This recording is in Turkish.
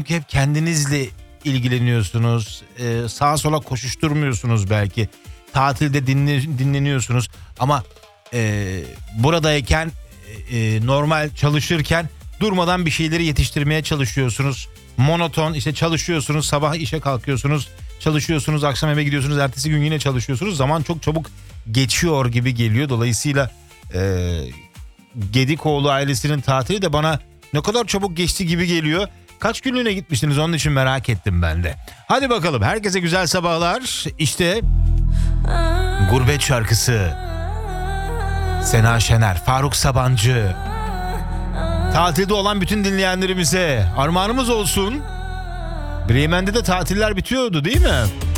Çünkü hep kendinizle ilgileniyorsunuz. Sağa sola koşuşturmuyorsunuz belki. Tatilde dinleniyorsunuz. Ama buradayken normal çalışırken durmadan bir şeyleri yetiştirmeye çalışıyorsunuz. Monoton işte çalışıyorsunuz, sabah işe kalkıyorsunuz, çalışıyorsunuz, akşam eve gidiyorsunuz, ertesi gün yine çalışıyorsunuz. Zaman çok çabuk geçiyor gibi geliyor. Dolayısıyla Gedikoğlu ailesinin tatili de bana ne kadar çabuk geçti gibi geliyor. Kaç günlüğüne gitmiştiniz, onun için merak ettim ben de. Hadi bakalım, herkese güzel sabahlar. İşte Gurbet şarkısı. Sena Şener, Faruk Sabancı. Tatilde olan bütün dinleyenlerimize armağanımız olsun. Bremen'de de tatiller bitiyordu değil mi?